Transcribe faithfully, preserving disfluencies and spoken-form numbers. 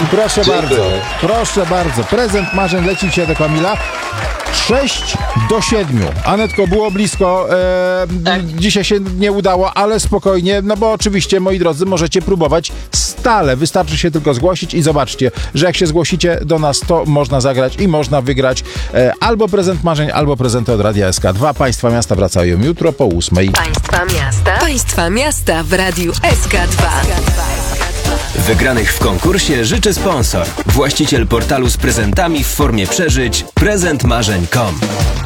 Proszę Dziękuję. bardzo, proszę bardzo. Prezent marzeń leci dzisiaj do Kamila. sześć do siedmiu. Anetko, było blisko. E, Tak. Dzisiaj się nie udało, ale spokojnie, no bo oczywiście, moi drodzy, możecie próbować stale. Wystarczy się tylko zgłosić i zobaczcie, że jak się zgłosicie do nas, to można zagrać i można wygrać e, albo prezent marzeń, albo prezenty od Radia S K dwa. Państwa miasta wracają jutro po ósmej. Państwa miasta. Państwa miasta w Radiu S K dwa. Wygranych w konkursie życzy sponsor. Właściciel portalu z prezentami w formie przeżyć prezent marzeń kropka com.